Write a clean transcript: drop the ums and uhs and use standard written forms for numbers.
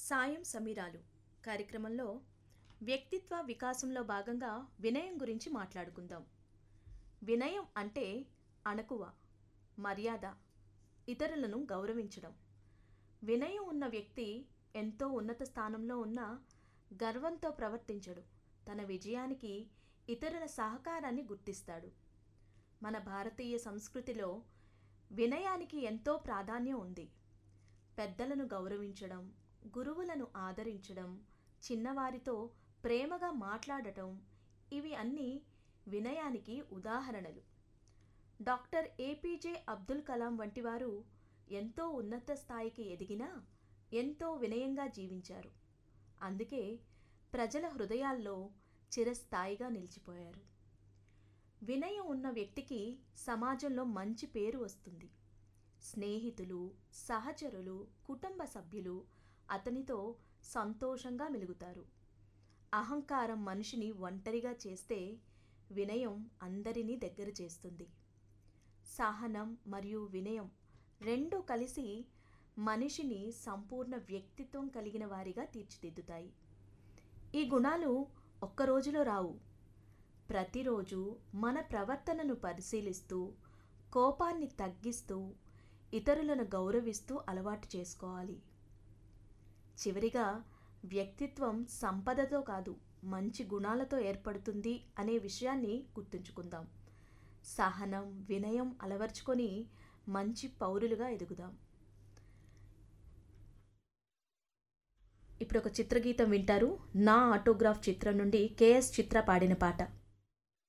సాయం సమీరాలు కార్యక్రమంలో వ్యక్తిత్వ వికాసంలో భాగంగా వినయం గురించి మాట్లాడుకుందాం. వినయం అంటే అణకువ, మర్యాద, ఇతరులను గౌరవించడం. వినయం ఉన్న వ్యక్తి ఎంతో ఉన్నత స్థానంలో ఉన్న గర్వంతో ప్రవర్తించడు. తన విజయానికి ఇతరుల సహకారాన్ని గుర్తిస్తాడు. మన భారతీయ సంస్కృతిలో వినయానికి ఎంతో ప్రాధాన్యం ఉంది. పెద్దలను గౌరవించడం, గురువులను ఆదరించడం, చిన్నవారితో ప్రేమగా మాట్లాడటం, ఇవి అన్నీ వినయానికి ఉదాహరణలు. డాక్టర్ ఏపీజే అబ్దుల్ కలాం వంటి వారు ఎంతో ఉన్నత స్థాయికి ఎదిగినా ఎంతో వినయంగా జీవించారు. అందుకే ప్రజల హృదయాల్లో చిరస్థాయిగా నిలిచిపోయారు. వినయం ఉన్న వ్యక్తికి సమాజంలో మంచి పేరు వస్తుంది. స్నేహితులు, సహచరులు, కుటుంబ సభ్యులు అతనితో సంతోషంగా మెలుగుతారు. అహంకారం మనిషిని ఒంటరిగా చేస్తే వినయం అందరినీ దగ్గర చేస్తుంది. సహనం మరియు వినయం రెండూ కలిసి మనిషిని సంపూర్ణ వ్యక్తిత్వం కలిగిన వారిగా తీర్చిదిద్దుతాయి. ఈ గుణాలు ఒక్క రోజులో రావు. ప్రతిరోజు మన ప్రవర్తనను పరిశీలిస్తూ, కోపాన్ని తగ్గిస్తూ, ఇతరులను గౌరవిస్తూ అలవాటు చేసుకోవాలి. చివరిగా, వ్యక్తిత్వం సంపదతో కాదు, మంచి గుణాలతో ఏర్పడుతుంది అనే విషయాన్ని గుర్తుంచుకుందాం. సహనం, వినయం అలవర్చుకొని మంచి పౌరులుగా ఎదుగుదాం. ఇప్పుడు ఒక చిత్రగీతం వింటారు. నా ఆటోగ్రాఫ్ చిత్రం నుండి కేఎస్ చిత్ర పాడిన పాట.